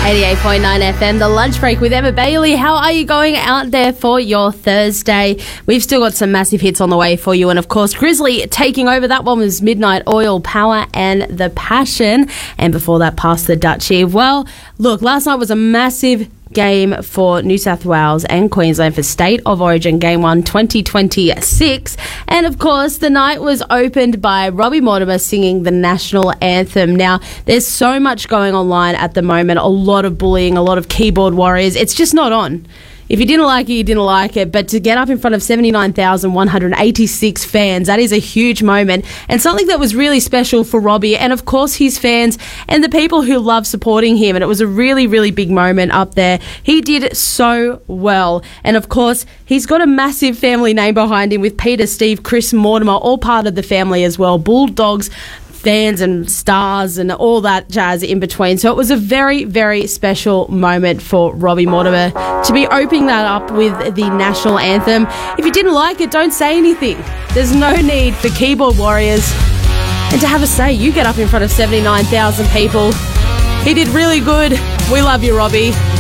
88.9 FM, The Lunch Break with Emma Bailey. How are you going out there for your Thursday? We've still got some massive hits on the way for you. And, of course, Grizzly taking over. That one was Midnight Oil, Power and the Passion. And before that, Past the Dutchie. Well, look, last night was a massive game for New South Wales and Queensland for State of Origin Game 1 2026. And of course, the night was opened by Robbie Mortimer singing the national anthem. Now, there's so much going online at the moment, a lot of bullying, a lot of keyboard warriors. It's just not on. If you didn't like it, you didn't like it. But to get up in front of 79,186 fans, that is a huge moment and something that was really special for Robbie and, of course, his fans and the people who love supporting him. And it was a really, really big moment up there. He did so well. And, of course, he's got a massive family name behind him with Peter, Steve, Chris, Mortimer, all part of the family as well. Bulldogs fans and stars and all that jazz in between. So it was a very, very special moment for Robbie Mortimer to be opening that up with the national anthem. If you didn't like it, don't say anything. There's no need for keyboard warriors. And to have a say, you get up in front of 79,000 people. He did really good. We love you, Robbie.